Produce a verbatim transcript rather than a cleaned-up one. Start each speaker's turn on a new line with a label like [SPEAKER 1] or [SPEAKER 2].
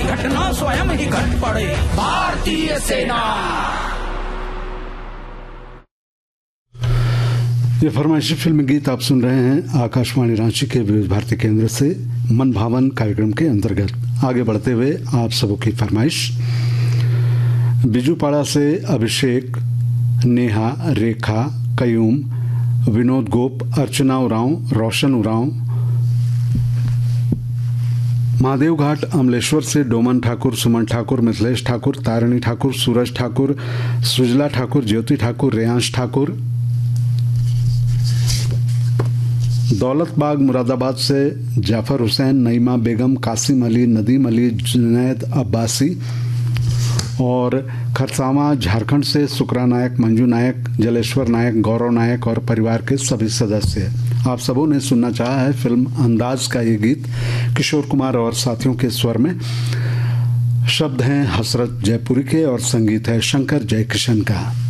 [SPEAKER 1] घटना स्वयं ही घट पड़े। भारतीय सेना।
[SPEAKER 2] ये फरमाइशी फिल्म गीत आप सुन रहे हैं आकाशवाणी रांची के विविध भारती केंद्र से मन भावन कार्यक्रम के अंतर्गत। आगे बढ़ते हुए आप सबों की फरमाइश। बिजुपाड़ा से अभिषेक, नेहा, रेखा, कयूम, विनोद गोप, अर्चना उरांव, रोशन उरांव, महादेव घाट अमलेश्वर से डोमन ठाकुर, सुमन ठाकुर, मिथिलेश ठाकुर, तारिणी ठाकुर, सूरज ठाकुर, सुजला ठाकुर, ज्योति ठाकुर, रेयांश ठाकुर, दौलत बाग मुरादाबाद से जाफर हुसैन, नईमा बेगम, कासिम अली, नदीम अली, जुनैद अब्बासी और खरसावां झारखंड से सुकरा नायक, मंजू नायक, जलेश्वर नायक, गौरव नायक और परिवार के सभी सदस्य। आप सबों ने सुनना चाहा है फिल्म अंदाज का ये गीत किशोर कुमार और साथियों के स्वर में। शब्द हैं हसरत जयपुरी के और संगीत है शंकर जयकिशन का।